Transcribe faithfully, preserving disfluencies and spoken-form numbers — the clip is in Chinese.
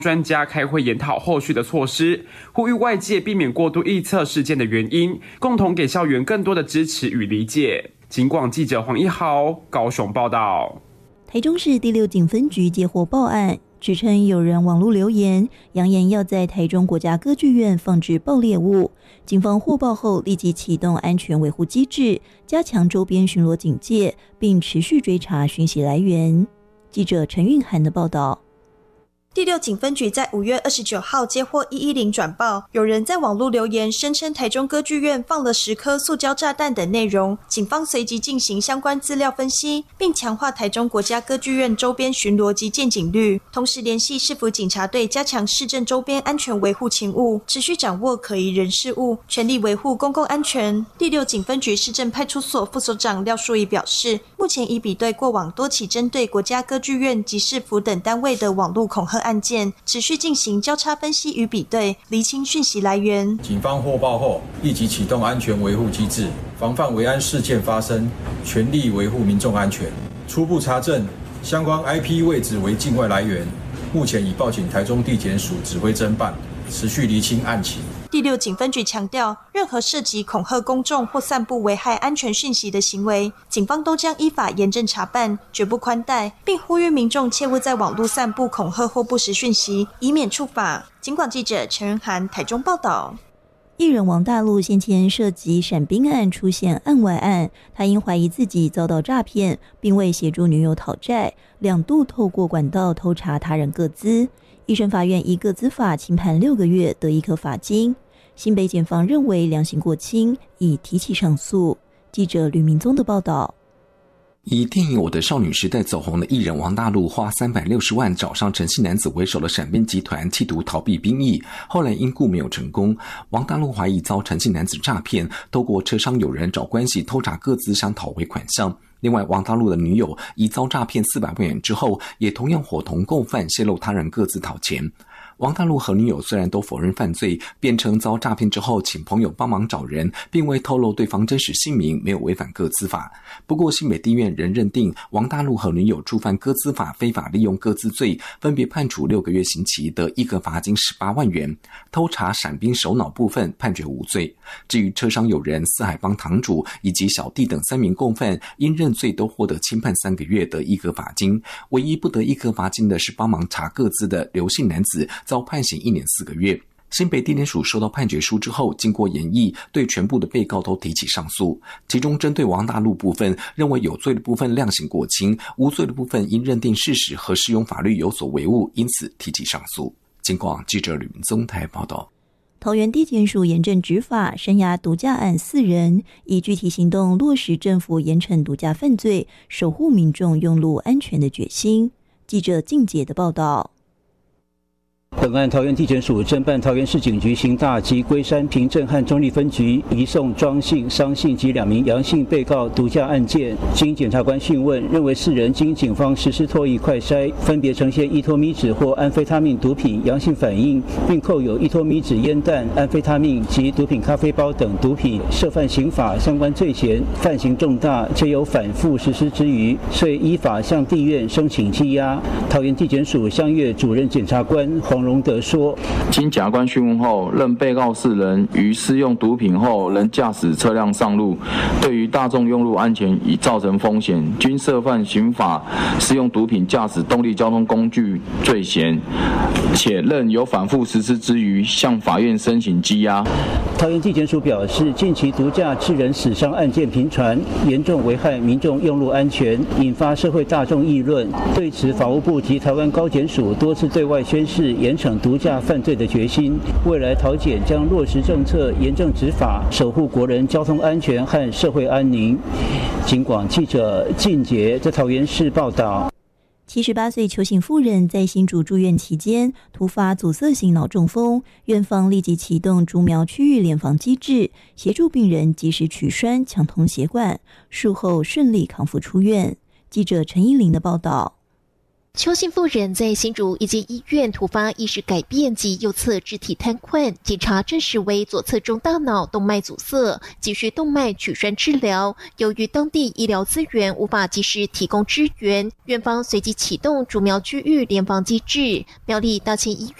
专家开会研讨后续的措施，呼吁外界避免过度臆测事件的原因，共同给校园更多的支持与理解。警广记者黄一豪高雄报道。 台中市第六警分局接获报案，指称有人网络留言，扬言要在台中国家歌剧院放置爆裂物。警方获报后立即启动安全维护机制，加强周边巡逻警戒，并持续追查讯息来源。记者陈韵涵的报道。 第六警分局在五月二十九号接获一一零转报，有人在网络留言声称台中歌剧院放了十颗塑胶炸弹等内容，警方随即进行相关资料分析，并强化台中国家歌剧院周边巡逻及见警率，同时联系市府警察队加强市政周边安全维护勤务，持续掌握可疑人事物，全力维护公共安全。第六警分局市政派出所副所长廖淑仪表示，目前已比对过往多起针对国家歌剧院及市府等单位的网络恐吓案件，持续进行交叉分析与比对，厘清讯息来源。 警方获报后，立即启动安全维护机制，防范危安事件发生，全力维护民众安全。初步查证，相关 I P 位置为境外来源，目前已报请台中地检署指挥侦办，持续厘清案情。 第六警分局强调，任何涉及恐吓公众或散布危害安全讯息的行为，警方都将依法严正查办，绝不宽待，并呼吁民众切勿在网络散布恐吓或不实讯息，以免触法。警广记者陈云涵台中报道。 艺人王大陆先前涉及闪兵案出现案外案，他因怀疑自己遭到诈骗，并为协助女友讨债，两度透过管道偷查他人个资。一审法院依个资法轻判六个月，得一颗罚金。新北检方认为量刑过轻，已提起上诉。记者吕明宗的报道。 以电影《我的少女时代》走红的艺人王大陆花三百六十万找上陈姓男子为首的闪兵集团，企图逃避兵役，后来因故没有成功。王大陆怀疑遭陈姓男子诈骗，透过车商友人找关系偷查个资，想讨回款项。另外，王大陆的女友疑遭诈骗四百万元之后，也同样伙同共犯泄露他人个资讨钱。王大陆和女友虽然都否认犯罪，辩称遭诈骗之后请朋友帮忙找人，并未透露对方真实姓名，没有违反个资法。不过新北地院仍认定王大陆和女友触犯个资法非法利用个资罪，分别判处六个月刑期，得一个罚金十八万元。偷查闪兵首脑部分判决无罪。至于车商友人、四海帮堂主以及小弟等三名共犯，因认罪都获得轻判三个月，得一个罚金。唯一不得一个罚金的是帮忙查个资的刘姓男子，遭判刑一年四个月。新北地检署收到判决书之后，经过研议，对全部的被告都提起上诉。其中针对王大陆部分，认为有罪的部分量刑过轻，无罪的部分因认定事实和适用法律有所违误，因此提起上诉。警广记者吕明宗台报道。 桃园地检署严正执法，声押毒驾案四人，以具体行动落实政府严惩毒驾犯罪，守护民众用路安全的决心。记者静姐的报道。 本案桃园地检署侦办桃园市警局刑大及龟山平镇和中立分局移送庄姓、商姓及两名杨姓被告毒驾案件，经检察官讯问，认为四人经警方实施唾液快筛，分别呈现依托米酯或安非他命毒品阳性反应，并扣有依托米酯烟弹、安非他命及毒品咖啡包等毒品，涉犯刑法相关罪嫌，犯行重大，且有反复实施之余，遂依法向地院申请羁押。桃园地检署相越主任检察官黄荣德说， 经检察官讯问后，认被告四人于施用毒品后仍驾驶车辆上路，对于大众用路安全已造成风险，均涉犯刑法施用毒品驾驶动力交通工具罪嫌，且认有反复实施之余，向法院申请羁押。 桃园地检署表示，近期毒驾致人死伤案件频传，严重危害民众用路安全，引发社会大众议论。对此，法务部及台湾高检署多次对外宣示严惩毒驾犯罪的决心。未来桃检将落实政策，严正执法，守护国人交通安全和社会安宁。警广记者靳杰在桃园市报道。 七十八岁邱姓妇人在新竹住院期间突发阻塞性脑中风，院方立即启动竹苗区域联防机制，协助病人及时取栓抢通血管，术后顺利康复出院。记者陈依玲的报道。 邱姓妇人在新竹一间医院突发意识改变及右侧肢体瘫痪，检查证实为左侧中大脑动脉阻塞，急需动脉曲栓治疗。由于当地医疗资源无法及时提供支援，院方随即启动竹苗区域联防机制。苗栗大千医